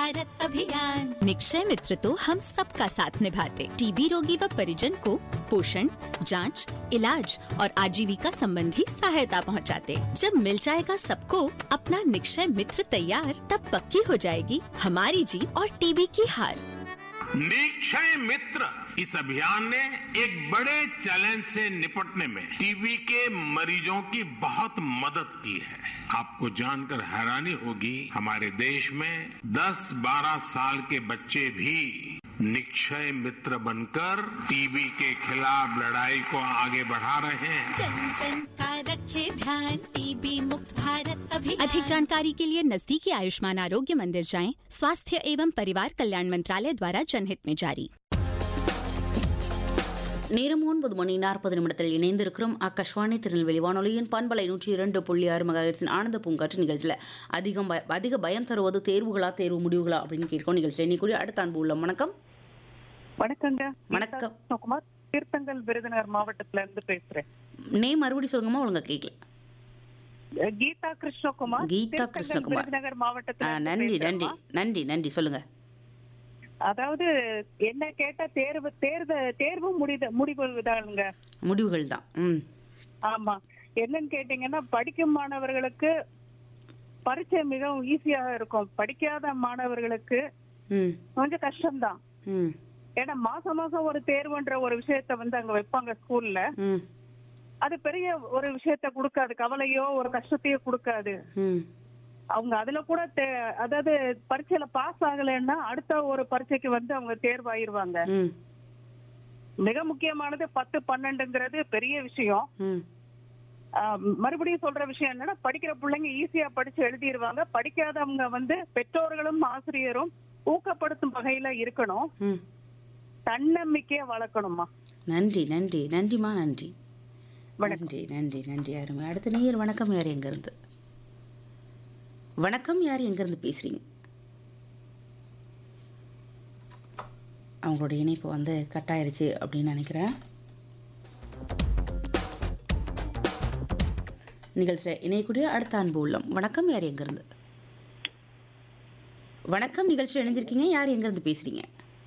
भारत अभियान। निक्षय मित्र तो हम सबका साथ निभाते, टीबी रोगी व परिजन को पोषण, जांच, इलाज और आजीविका संबंधी सहायता पहुंचाते। जब मिल जाएगा सबको अपना निक्षय मित्र तैयार, तब पक्की हो जाएगी हमारी जीत और टीबी की हार। निक्षय मित्र इस अभियान ने एक बड़े चैलेंज से निपटने में टीबी के मरीजों की बहुत मदद की है। आपको जानकर हैरानी होगी, हमारे देश में 10-12 साल के बच्चे भी निक्षय मित्र बनकर टीबी के खिलाफ लड़ाई को आगे बढ़ा रहे हैं। जन जन का रखे ध्यान, टीबी मुक्त भारत अभियान। अधिक जानकारी के लिए नजदीकी आयुष्मान आरोग्य मंदिर जाएं। स्वास्थ्य एवं परिवार कल्याण मंत्रालय द्वारा जनहित में जारी। நேரம் 9:40 இணைந்திருக்கிறோம். ஆகாஷ்வாணி திருநெல்வேலி வானொலியின் பண்பலை 102.6 மெகாஹெர்ட்ஸின் ஆனந்த பூங்காற்று நிகழ்ச்சியில் அதிக பயம் தருவது தேர்வுகளா தேர்வு முடிவுகளா அப்படின்னு கேட்கும் நிகழ்ச்சியில் இன்னைக்கு அடுத்த அன்பு உள்ள வணக்கம். வணக்கங்க. வணக்கம். கிருஷ்ணகுமார், தீர்த்தங்கல் விருதுநகர் மாவட்டத்துல இருந்து பேசுறேன். நேம் மறுபடியும் சொல்லுங்கம்மா, ஒழுங்கா கேட்கல. கீதா கிருஷ்ணகுமார். கீதா கிருஷ்ணகுமார், விருதுநகர் மாவட்டத்துல. நன்றி நன்றி நன்றி நன்றி. சொல்லுங்க. அதாவது என்ன கேட்டா தேர்வு முடிவுதானுங்க. முடிவுகள் தான். ஆமா. என்னன்னு கேட்டீங்கன்னா, படிக்கும் மாணவர்களுக்கு பரீட்சை மிகவும் ஈஸியாக இருக்கும். படிக்காத மாணவர்களுக்கு கொஞ்சம் கஷ்டம்தான். ஏன்னா மாசம் ஒரு தேர்வுன்ற ஒரு விஷயத்த அங்க வைப்பாங்க ஸ்கூல்ல. அது பெரிய ஒரு விஷயத்த கொடுக்காது, கவலையோ ஒரு கஷ்டத்தையோ கொடுக்காது. அவங்க அதுல கூட அதாவது பரீட்சையில பாஸ் ஆகலைன்னா அடுத்த ஒரு பரீட்சைக்கு அவங்க தேர்வாயிருவாங்க. மிக முக்கியமானது 10-12ங்கிறது பெரிய விஷயம். மறுபடியும் சொல்ற விஷயம் என்னன்னா, படிக்கிற பிள்ளைங்க ஈஸியா படிச்சு எழுதிருவாங்க. படிக்காதவங்க பெற்றோர்களும் ஆசிரியரும் ஊக்கப்படுத்தும் வகையில இருக்கணும். தன்னம்பிக்கைய வளர்க்கணுமா. நன்றி நன்றி நன்றிமா. நன்றி நன்றி நன்றி நன்றி. அருமை. அடுத்த நேயர் வணக்கம். யார் எங்க இருந்து? வணக்கம். யார் எங்கிருந்து பேசுறீங்க? அவங்களோட இணைப்பு கட் ஆயிருச்சு அப்படின்னு நினைக்கிறேன். நிகழ்ச்சியில் இணையக்கூடிய அடுத்த அன்பு உள்ளம் வணக்கம். யார் எங்கிருந்து? வணக்கம். நிகழ்ச்சியில் இணைஞ்சிருக்கீங்க. யார் எங்கிருந்து பேசுறீங்க?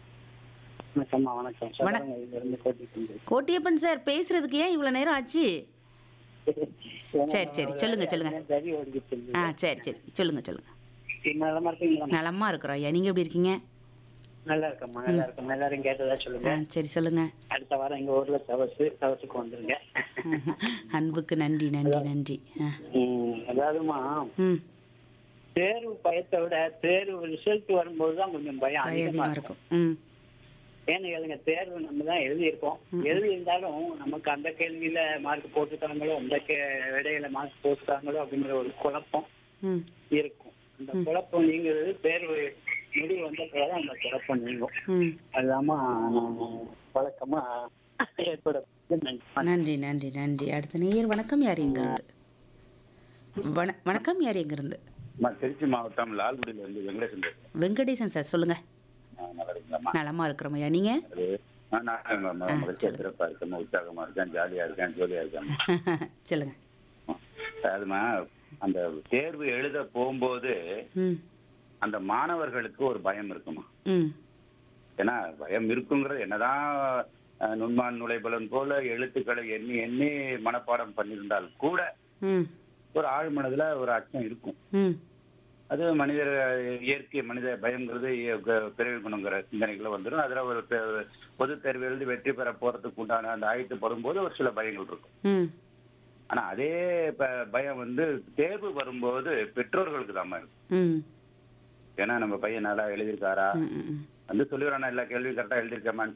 கோட்டியப்பன் சார், பேசுறதுக்கு ஏன் இவ்வளவு நேரம் ஆச்சு? சரி சரி, சொல்லுங்க சொல்லுங்க. சரி சரி, சொல்லுங்க சொல்லுங்க. நலமா இருக்கிறோம் ஐயா, நீங்க எப்படி இருக்கீங்க? நல்லா இருக்கம்மா, நல்லா இருக்கம்மா. எல்லாரும் கேட்டதா சொல்லுங்க. சரி சொல்லுங்க. அடுத்த வாரம் எங்க ஊர்ல தவசுக்கு வந்துருங்க. அன்புக்கு நன்றி நன்றி நன்றி. அதாவதுமா, தேர்வு பயத்தை விட தேர்வு ரிசல்ட் வரும்போதுதான் கொஞ்சம் பயம் அதிகமா இருக்கும். ஏன்னு கேளுங்க, தேர்வு நம்ம தான் எழுதியிருக்கோம். எழுதி இருந்தாலும் நமக்கு அந்த கேள்வியில மார்க் போட்டுட்டாங்களோ, அந்த விடையில மார்க் போட்டுட்டாங்களோ அப்படிங்கிற ஒரு குழப்பம் இருக்கும். அந்த குழப்பம் நீங்கிறது தேர்வு முடிவு வந்த பிறகு அந்த குழப்பம் நீங்கும். அதுதாம வழக்கமா ஏற்பட. நன்றி நன்றி நன்றி. அடுத்த நேயர் வணக்கம். யார் எங்க இருந்து? வணக்கம். யார் எங்க இருந்து? திருச்சி மாவட்டம் லால்குடியில இருந்து வெங்கடேசன். வெங்கடேசன் சார், சொல்லுங்க. நலமா இருக்கிறோம் ஐயா, நீங்க? சிறப்பா இருக்கேன், உற்சாகமா இருக்கேன், ஜாலியா இருக்கேன், ஜோலியா இருக்கேன். சொல்லுங்க. அதுமா, அந்த தேர்வு எழுத போகும்போது அந்த மாணவர்களுக்கு ஒரு பயம் இருக்குமா. ஏன்னா பயம் இருக்குங்கிறது, என்னதான் நுண்மான் நுழைபலன் போல எழுத்துக்களை எண்ணி எண்ணி மனப்பாடம் பண்ணியிருந்தால் கூட ஒரு ஆழ் மனதுல ஒரு அச்சம் இருக்கும். அது மனிதர் இயற்கை, மனித பயங்கிறது பிறவி குணங்கிற சிந்தனைகளை வந்துடும். அதுல ஒரு பொது தேர்வு எழுதி வெற்றி பெற போறதுக்கு உண்டான அந்த ஆயத்து படும்போது ஒரு சில பயங்கள் இருக்கும். ஆனா அதே பயம் தேர்வு வரும்போது பெற்றோர்களுக்கு தான் இருக்கும். ஏன்னா நம்ம பையன் நல்லா எழுதியிருக்காரா, சொல்லிடுறானா, எல்லா கேள்வியும் கரெக்டா எழுதியிருக்காமான்னு